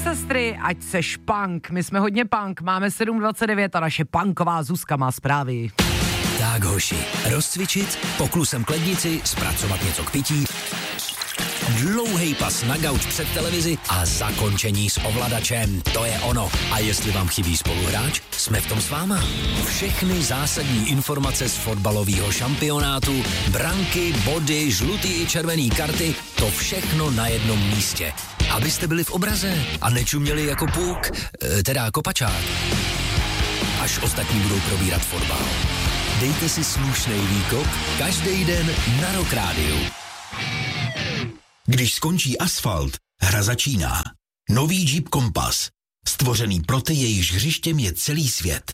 sestry, ať seš punk. My jsme hodně punk, máme 7:29 a naše punková Zuzka má zprávy. Tak hoši, rozcvičit, poklusem k lednici, zpracovat něco k pití, dlouhej pas na gauč před televizi a zakončení s ovladačem. To je ono. A jestli vám chybí spoluhráč, jsme v tom s váma. Všechny zásadní informace z fotbalového šampionátu, branky, body, žlutý i červený karty, to všechno na jednom místě. Abyste byli v obraze a nečuměli jako puk, teda kopačák. Až ostatní budou probírat fotbal. Dejte si slušnej výkop každý den na Rock Rádiu. Když skončí asfalt, hra začíná. Nový Jeep Compass. Stvořený pro ty, jejichž hřištěm je celý svět.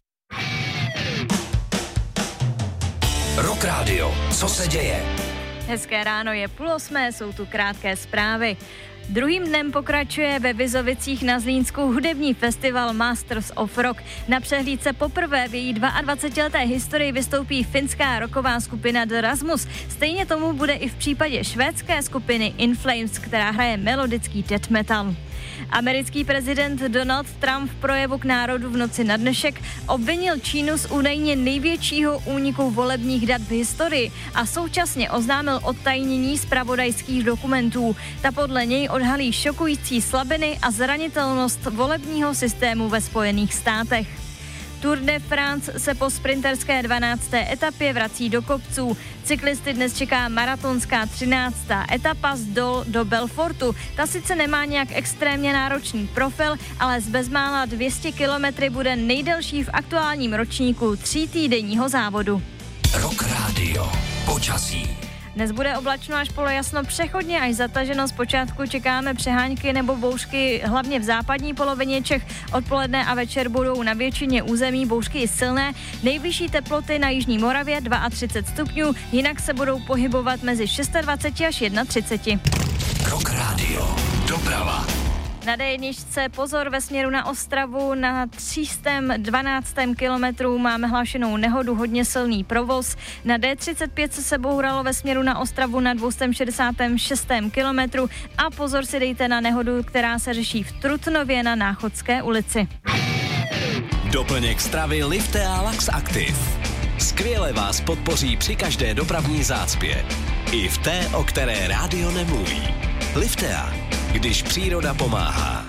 Rock Radio. Co se děje? Hezké ráno, je 7:30, jsou tu krátké zprávy. Druhým dnem pokračuje ve Vizovicích na Zlínsku hudební festival Masters of Rock. Na přehlídce poprvé v její 22leté historii vystoupí finská rocková skupina The Rasmus. Stejně tomu bude i v případě švédské skupiny In Flames, která hraje melodický death metal. Americký prezident Donald Trump v projevu k národu v noci na dnešek obvinil Čínu z údajně největšího úniku volebních dat v historii a současně oznámil odtajnění zpravodajských dokumentů. Ta podle něj odhalí šokující slabiny a zranitelnost volebního systému ve Spojených státech. Tour de France se po sprinterské 12. etapě vrací do kopců. Cyklisty dnes čeká maratonská 13. etapa z Dol do Belfortu. Ta sice nemá nějak extrémně náročný profil, ale z bezmála 200 kilometry bude nejdelší v aktuálním ročníku 3týdenního závodu. Rock Radio. Počasí. Dnes bude oblačno až polojasno, přechodně až zataženo. Zpočátku čekáme přehánky nebo bouřky hlavně v západní polovině Čech. Odpoledne a večer budou na většině území bouřky silné. Nejvyšší teploty na jižní Moravě 32 stupňů, jinak se budou pohybovat mezi 26 až 31. Rock Radio. Doprava. Na D1 pozor ve směru na Ostravu, na 312. kilometru máme hlášenou nehodu, hodně silný provoz. Na D35 se bouralo ve směru na Ostravu na 266. kilometru a pozor si dejte na nehodu, která se řeší v Trutnově na Náchodské ulici. Doplněk stravy Liftea Lax Active. Skvěle vás podpoří při každé dopravní zácpě. I v té, o které rádio nemluví. Liftea, když příroda pomáhá.